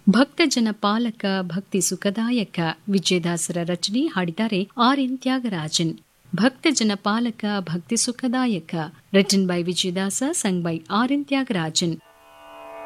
ಭಕ್ತ ಜನ ಪಾಲಕ ಭಕ್ತಿ ಸುಖದಾಯಕ ವಿಜಯದಾಸರ ರಚನೆ ಹಾಡಿದ್ದಾರೆ ಆರ್.ಎನ್. ತ್ಯಾಗರಾಜನ್. ಭಕ್ತ ಜನ ಪಾಲಕ ಭಕ್ತಿ ಸುಖದಾಯಕ written by Vijayadasa, sung by R N. Thyagarajan.